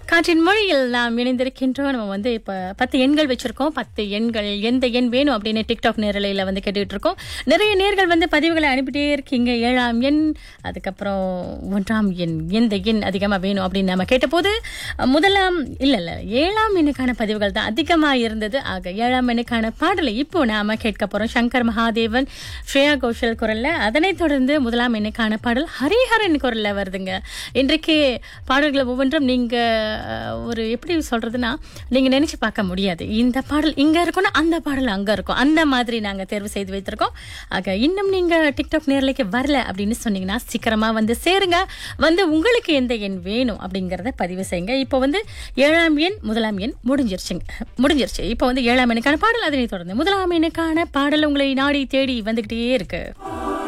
காற்றின் மொழியில் நாம் இணைந்திருக்கின்றோம். நம்ம இப்ப 10 எண்கள் வச்சிருக்கோம். 10 எண்கள் எந்த எண் வேணும் அப்படின்னு டிக்டாக் நேரலையில கேட்டுட்டு இருக்கோம். நிறைய நேர்கள் பதிவுகளை அனுப்பிட்டே இருக்கீங்க. 7ஆம் எண், அதுக்கப்புறம் 1ஆம் எண், எந்த எண் அதிகமா வேணும் அப்படின்னு நம்ம கேட்டபோது முதலாம் இல்ல 7ஆம் எண்ணுக்கான பதிவுகள் தான் அதிகமா இருந்தது. ஆக 7ஆம் எண்ணுக்கான பாடலை இப்போ நாம கேட்க போறோம். சங்கர் மகாதேவன், ஸ்ரேயா கோஷல் குரல்ல. அதனைத் தொடர்ந்து முதலாம் எண்ணுக்கான பாடல் ஹரிஹரன் குரல்ல வருதுங்க. இன்றைக்கு பாடல்களை ஒவ்வொன்றும் நீங்க ஒரு எப்படி சொல்றதுன்னா நீங்க நினைச்சு பார்க்க முடியாது. இந்த பாடல் இங்க இருக்கும்னா அந்த பாடல் அங்க இருக்கும். அந்த மாதிரி நாங்க தேர்வு செய்து வைத்திருக்கோம். ஆக இன்னும் நீங்க டிக்டாக் நேரலைக்கு வரல அப்படின்னு சொன்னீங்கன்னா சீக்கிரமா சேருங்க. உங்களுக்கு எந்த எண் வேணும் அப்படிங்கறத பதிவு செய்யுங்க. இப்போ 7ஆம் எண், முதலாம் எண் முடிஞ்சிருச்சு. இப்போ 7ஆம் எண்ணுக்கான பாடல், அதனை தொடர்ந்து முதலாம் எண்ணுக்கான பாடல் உங்களை நாடி தேடி வந்துகிட்டே இருக்கு.